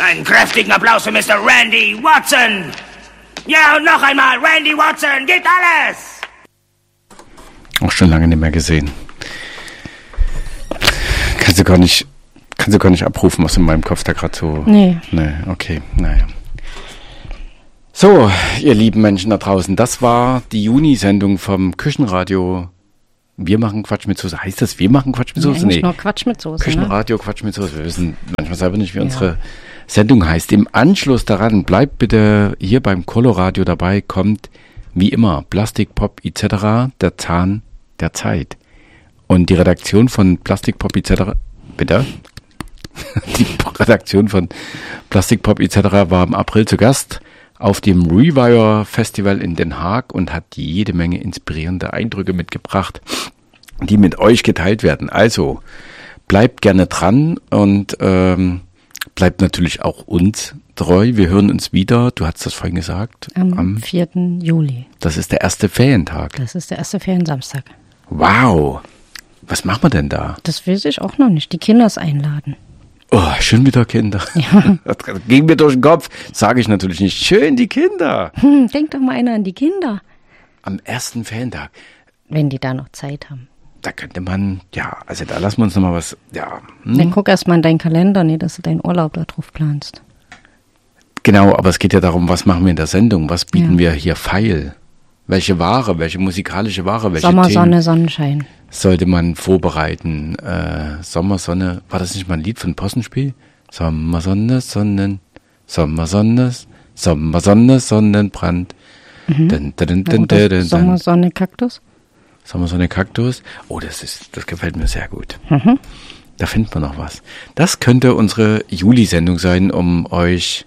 Einen kräftigen Applaus für Mr. Randy Watson. Ja, und noch einmal, Randy Watson, gibt alles. Auch schon lange nicht mehr gesehen. Kannst du gar nicht abrufen, was in meinem Kopf da gerade so... Nee, okay, naja. So, ihr lieben Menschen da draußen, das war die Juni-Sendung vom Küchenradio. Wir machen Quatsch mit Soße. Heißt das, wir machen Quatsch mit Soße? Nee, nur Quatsch mit Soße. Küchenradio, ne? Quatsch mit Soße. Wir wissen manchmal selber nicht, wie unsere Sendung heißt. Im Anschluss daran, bleibt bitte hier beim Coloradio dabei, kommt wie immer Plastikpop etc., der Zahn der Zeit. Und die Redaktion von Plastikpop etc., bitte? Die Redaktion von Plastikpop etc. war im April zu Gast auf dem Rewire Festival in Den Haag und hat jede Menge inspirierende Eindrücke mitgebracht, die mit euch geteilt werden. Also bleibt gerne dran und bleibt natürlich auch uns treu. Wir hören uns wieder, du hast das vorhin gesagt. Am 4. Juli. Das ist der erste Ferientag. Das ist der erste Feriensamstag. Wow. Was machen wir denn da? Das weiß ich auch noch nicht. Die Kinders einladen. Oh, schon wieder Kinder. Ja. Das ging mir durch den Kopf. Sage ich natürlich nicht. Schön, die Kinder. Denk doch mal einer an die Kinder. Am ersten Ferientag. Wenn die da noch Zeit haben. Da könnte man, also da lassen wir uns nochmal was, Dann guck erst mal in deinen Kalender, dass du deinen Urlaub da drauf planst. Genau, aber es geht ja darum, was machen wir in der Sendung? Was bieten wir hier feil? Welche Ware, welche musikalische Ware, welche Sommer, Themen Sonne, Sonnenschein. sollte man vorbereiten? Sommer, Sonne, war das nicht mal ein Lied von Possenspiel? Sommer, Sonne, Sommer, Sonne, Sommer, Sonne, Sonnenbrand. Sommer, Sonne, Kaktus? Sommer, Sonne, Kaktus. Oh, das gefällt mir sehr gut. Da findet man noch was. Das könnte unsere Juli-Sendung sein, um euch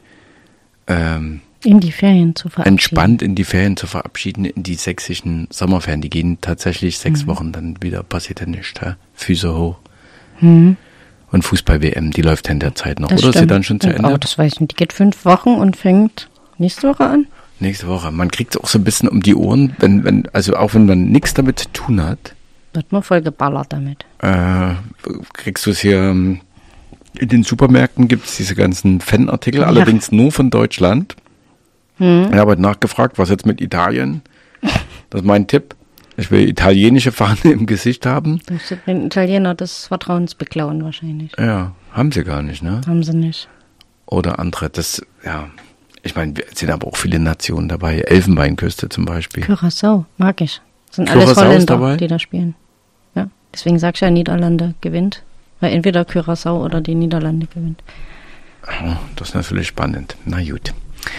in die Ferien zu verabschieden. Entspannt in die Ferien zu verabschieden, in die sächsischen Sommerferien. Die gehen tatsächlich 6 Wochen, dann wieder passiert ja nichts. Füße hoch. Und Fußball-WM, die läuft ja in der Zeit noch. Das oder stimmt. ist sie dann schon zu Ende? Oh, das weiß ich nicht. Die geht 5 Wochen und fängt nächste Woche an. Nächste Woche. Man kriegt es auch so ein bisschen um die Ohren, also auch wenn man nichts damit zu tun hat. Wird man voll geballert damit. Kriegst du es hier in den Supermärkten, gibt es diese ganzen Fanartikel, allerdings nur von Deutschland. Ich habe heute nachgefragt, was jetzt mit Italien? Das ist mein Tipp. Ich will italienische Fahne im Gesicht haben. Du musst den Italiener des Vertrauens beklauen wahrscheinlich. Ja, haben sie gar nicht, ne? Haben sie nicht. Oder andere, ich meine, es sind aber auch viele Nationen dabei. Elfenbeinküste zum Beispiel. Curaçao, mag ich. Das sind Curaçao alles ist Holländer, dabei? die da spielen. Ja, deswegen sagst du ja, Niederlande gewinnt. Weil entweder Curaçao oder die Niederlande gewinnt. Oh, das ist natürlich spannend. Na gut.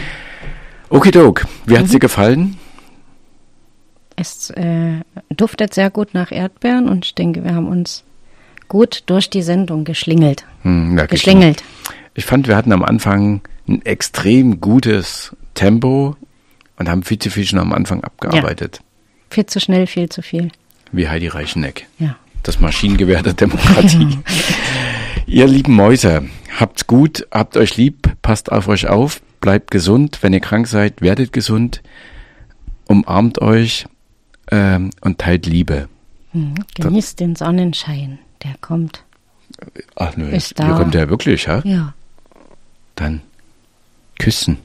Okidok, wie hat es dir gefallen? Es duftet sehr gut nach Erdbeeren und ich denke, wir haben uns gut durch die Sendung geschlingelt. Geschlängelt. Ich fand, wir hatten am Anfang ein extrem gutes Tempo und haben viel zu viel schon am Anfang abgearbeitet. Ja. Viel zu schnell, viel zu viel. Wie Heidi Reicheneck. Ja. Das Maschinengewehr der Demokratie. Ihr lieben Mäuse, habt's gut, habt euch lieb, passt auf euch auf, bleibt gesund. Wenn ihr krank seid, werdet gesund. Umarmt euch und teilt Liebe. Genießt den Sonnenschein, der kommt. Ach nö, Ist hier da. kommt der wirklich, ja? Ja. Dann küssen.